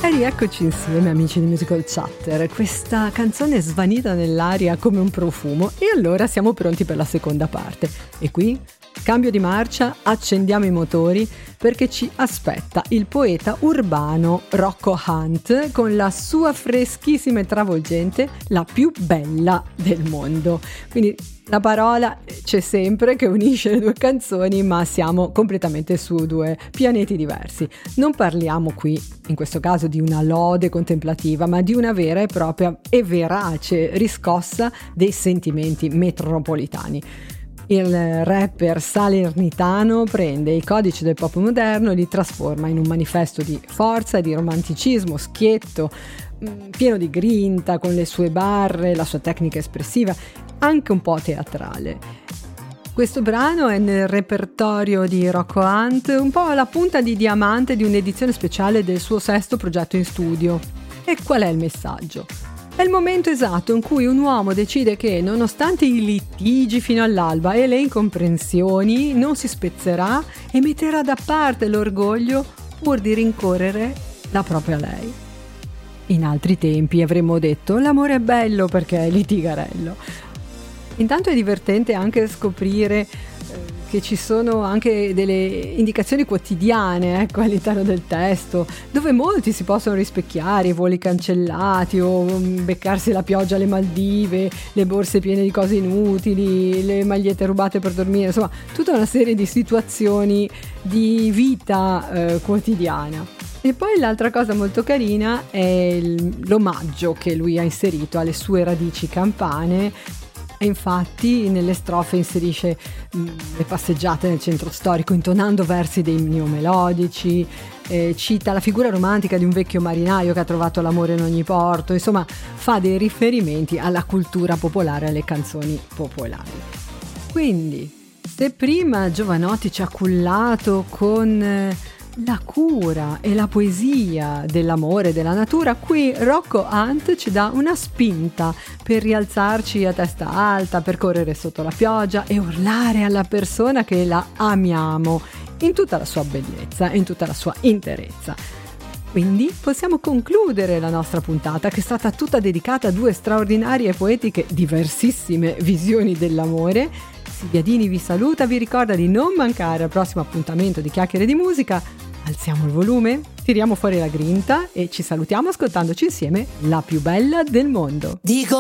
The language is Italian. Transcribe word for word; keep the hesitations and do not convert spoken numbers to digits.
E rieccoci insieme, amici di Musical Chatter. Questa canzone è svanita nell'aria come un profumo e allora siamo pronti per la seconda parte. E qui, cambio di marcia, accendiamo i motori perché ci aspetta il poeta urbano Rocco Hunt con la sua freschissima e travolgente La più bella del mondo. Quindi la parola c'è sempre che unisce le due canzoni, ma siamo completamente su due pianeti diversi. Non parliamo qui, in questo caso, di una lode contemplativa, ma di una vera e propria e verace riscossa dei sentimenti metropolitani. Il rapper salernitano prende i codici del pop moderno e li trasforma in un manifesto di forza e di romanticismo schietto, pieno di grinta, con le sue barre, la sua tecnica espressiva, anche un po' teatrale. Questo brano è nel repertorio di Rocco Hunt, un po' la punta di diamante di un'edizione speciale del suo sesto progetto in studio. E qual è il messaggio? È il momento esatto in cui un uomo decide che, nonostante i litigi fino all'alba e le incomprensioni, non si spezzerà e metterà da parte l'orgoglio pur di rincorrere la propria lei. In altri tempi avremmo detto l'amore è bello perché è litigarello. Intanto è divertente anche scoprire eh, che ci sono anche delle indicazioni quotidiane, ecco, all'interno del testo, dove molti si possono rispecchiare, i voli cancellati o beccarsi la pioggia alle Maldive, le borse piene di cose inutili, le magliette rubate per dormire, insomma tutta una serie di situazioni di vita eh, quotidiana. E poi l'altra cosa molto carina è il, l'omaggio che lui ha inserito alle sue radici campane. E infatti nelle strofe inserisce mh, le passeggiate nel centro storico intonando versi dei neomelodici, eh, cita la figura romantica di un vecchio marinaio che ha trovato l'amore in ogni porto, insomma fa dei riferimenti alla cultura popolare e alle canzoni popolari. Quindi, se prima Jovanotti ci ha cullato con eh, la cura e la poesia dell'amore e della natura, qui Rocco Hunt ci dà una spinta per rialzarci a testa alta, per correre sotto la pioggia e urlare alla persona che la amiamo in tutta la sua bellezza e in tutta la sua interezza. Quindi possiamo concludere la nostra puntata, che è stata tutta dedicata a due straordinarie e poetiche diversissime visioni dell'amore. Silvia Dini vi saluta, vi ricorda di non mancare al prossimo appuntamento di Chiacchiere di Musica. Alziamo il volume, tiriamo fuori la grinta e ci salutiamo ascoltandoci insieme La più bella del mondo. Dico